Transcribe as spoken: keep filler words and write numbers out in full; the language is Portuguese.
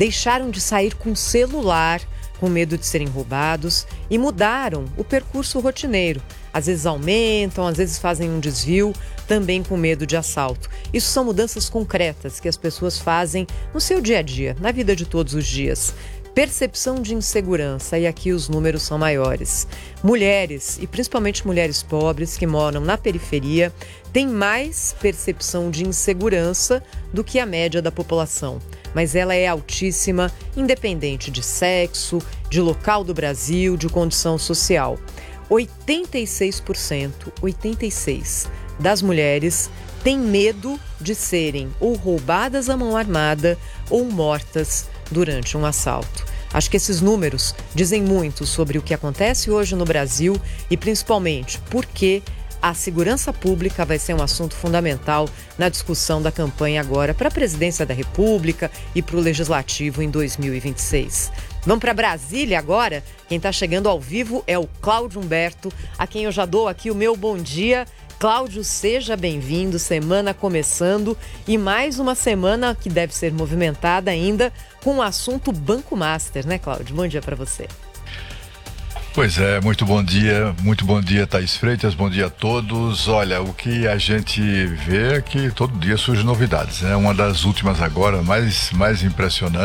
deixaram de sair com celular, com medo de serem roubados, e mudaram o percurso rotineiro. Às vezes aumentam, às vezes fazem um desvio, também com medo de assalto. Isso são mudanças concretas que as pessoas fazem no seu dia a dia, na vida de todos os dias. Percepção de insegurança, e aqui os números são maiores. Mulheres, e principalmente mulheres pobres que moram na periferia, têm mais percepção de insegurança do que a média da população. Mas ela é altíssima, independente de sexo, de local do Brasil, de condição social. oitenta e seis por cento, oitenta e seis por cento das mulheres têm medo de serem ou roubadas à mão armada ou mortas durante um assalto. Acho que esses números dizem muito sobre o que acontece hoje no Brasil e principalmente por que a segurança pública vai ser um assunto fundamental na discussão da campanha agora para a presidência da República e para o Legislativo em dois mil e vinte e seis. Vamos para Brasília agora? Quem está chegando ao vivo é o Cláudio Humberto, a quem eu já dou aqui o meu bom dia. Cláudio, seja bem-vindo, semana começando e mais uma semana que deve ser movimentada ainda com o assunto Banco Master, né, Cláudio? Bom dia para você. Pois é, muito bom dia, muito bom dia, Thaís Freitas, bom dia a todos. Olha, o que a gente vê é que todo dia surgem novidades, né? Uma das últimas agora, mais, mais impressionante,